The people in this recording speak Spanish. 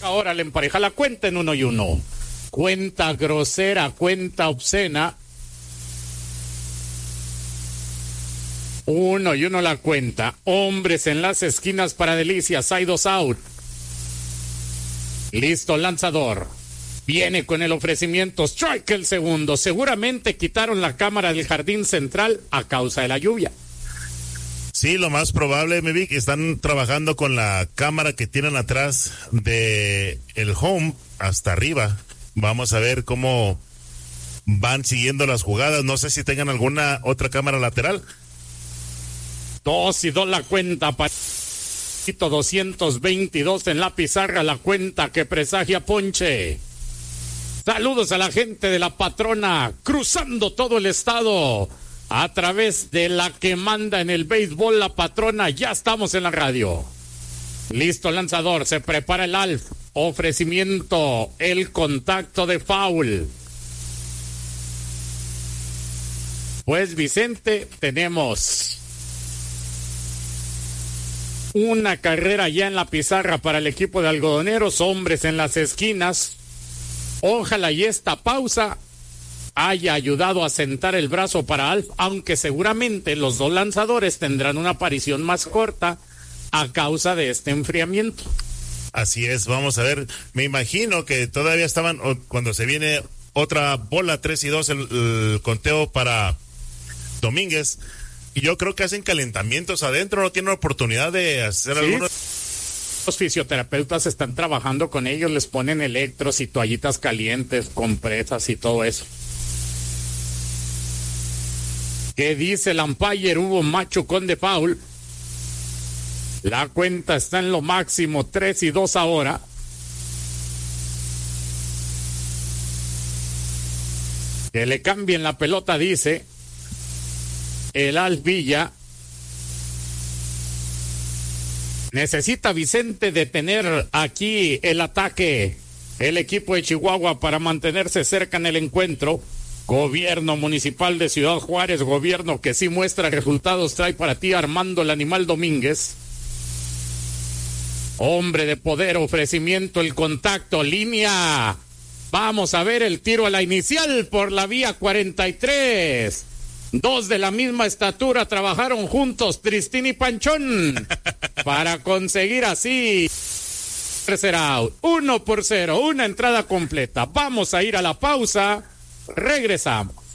Ahora le empareja la cuenta en 1-1. Cuenta grosera, cuenta obscena. 1-1 la cuenta. Hombres en las esquinas para Delicias. Hay 2 out. Listo, lanzador. Viene con el ofrecimiento. Strike el segundo. Seguramente quitaron la cámara del jardín central a causa de la lluvia. Sí, lo más probable, me vi que están trabajando con la cámara que tienen atrás de el home hasta arriba. Vamos a ver cómo van siguiendo las jugadas. No sé si tengan alguna otra cámara lateral. 2-2 la cuenta para 222 en la pizarra, la cuenta que presagia ponche. Saludos a la gente de La Patrona, cruzando todo el estado, a través de la que manda en el béisbol La Patrona. Ya estamos en la radio. Listo, lanzador, se prepara el Alf. Ofrecimiento, el contacto de foul. Pues Vicente, tenemos una carrera ya en la pizarra para el equipo de algodoneros, hombres en las esquinas. Ojalá y esta pausa haya ayudado a sentar el brazo para Alf, aunque seguramente los 2 lanzadores tendrán una aparición más corta a causa de este enfriamiento. Así es, vamos a ver. Me imagino que todavía estaban, cuando se viene otra bola, 3-2, el conteo para Domínguez. Y yo creo que hacen calentamientos adentro, no tienen oportunidad de hacer algunos. Los fisioterapeutas están trabajando con ellos, les ponen electros y toallitas calientes, compresas y todo eso. ¿Qué dice el umpire? Hubo machucón de foul. La cuenta está en lo máximo, 3-2 ahora. Que le cambien la pelota, dice el Alf Villa. Necesita Vicente detener aquí el ataque, el equipo de Chihuahua, para mantenerse cerca en el encuentro. Gobierno municipal de Ciudad Juárez, gobierno que sí muestra resultados, trae para ti Armando el Animal Domínguez. Hombre de poder, ofrecimiento, el contacto, línea. Vamos a ver el tiro a la inicial por la vía 43. 2 de la misma estatura trabajaron juntos, Tristín y Panchón, para conseguir así tercer out. 1-0, una entrada completa. Vamos a ir a la pausa. Regresamos.